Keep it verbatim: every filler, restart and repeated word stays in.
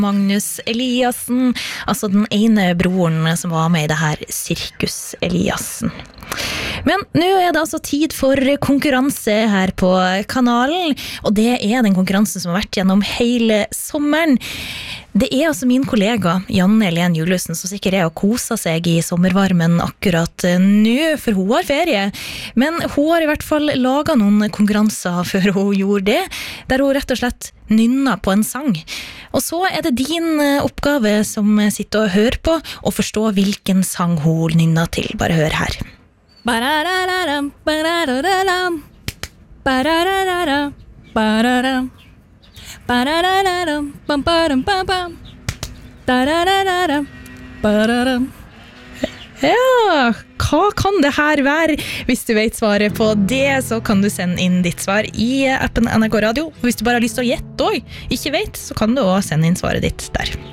Magnus Eliassen, altså den ene broren som var med i det her Sirkus Eliassen. Men nå er det altså tid for konkurranse her på kanalen, og det er den konkurransen som har vært gjennom hele sommeren. Det er altså min kollega Janne Helen Juliussen som sikkert er å kose seg i sommervarmen akkurat nå, for hun har ferie. Men hun har i hvert fall laget noen konkurranser før hun gjorde det, der hun rett og slett nynner på en sang. Og så er det din oppgave som sitter og hører på, å forstå hvilken sang hun nynner til. Bare hør her. Ba-da-da-da-dam, ba-da-da-da-dam, ba-da-da-da-dam, ba-da-dam. Ba-da-da-da-dam, bam-ba-dam-bam-bam, da-da-da-da-dam, ba-da-dam. Ja, hva kan det her være? Hvis du vet svaret på det, så kan du sende inn ditt svar i appen N R K Radio. Hvis du bare har lyst til å gjette og ikke vet, så kan du også sende inn svaret ditt der.